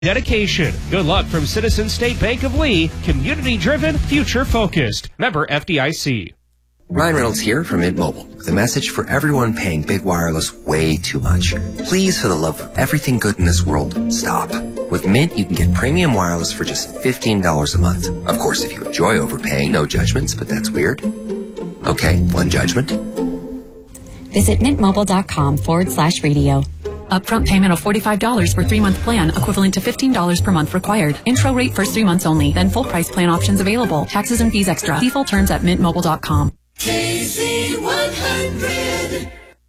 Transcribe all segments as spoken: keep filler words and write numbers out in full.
Dedication. Good luck from Citizens State Bank of Lee. Community-driven, future-focused. Member F D I C. Ryan Reynolds here from Mint Mobile with a message for everyone paying big wireless way too much. Please, for the love of everything good in this world, stop. With Mint, you can get premium wireless for just fifteen dollars a month. Of course, if you enjoy overpaying, no judgments, but that's weird. Okay, one judgment. Visit mintmobile.com forward slash radio. Upfront payment of forty-five dollars for three-month plan, equivalent to fifteen dollars per month required. Intro rate first three months only, then full price plan options available. Taxes and fees extra. See full terms at mint mobile dot com. K Z one hundred.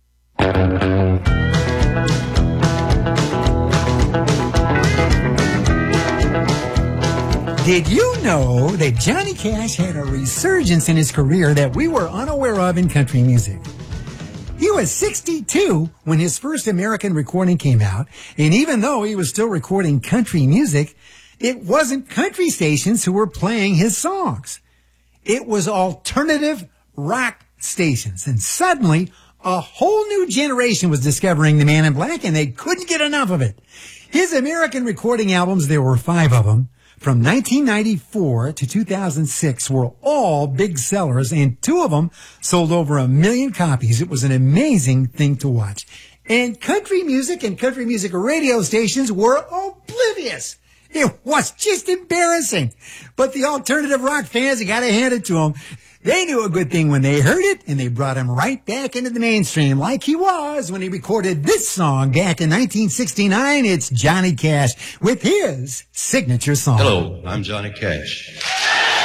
Did you know that Johnny Cash had a resurgence in his career that we were unaware of in country music? He was sixty-two when his first American recording came out, and even though he was still recording country music, it wasn't country stations who were playing his songs. It was alternative rock stations, and suddenly a whole new generation was discovering the Man in Black, and they couldn't get enough of it. His American recording albums, there were five of them, from nineteen ninety-four to two thousand six were all big sellers, and two of them sold over a million copies. It was an amazing thing to watch. And country music and country music radio stations were oblivious. It was just embarrassing. But the alternative rock fans, you gotta hand it to them. They knew a good thing when they heard it, and they brought him right back into the mainstream like he was when he recorded this song back in nineteen sixty-nine. It's Johnny Cash with his signature song. Hello, I'm Johnny Cash.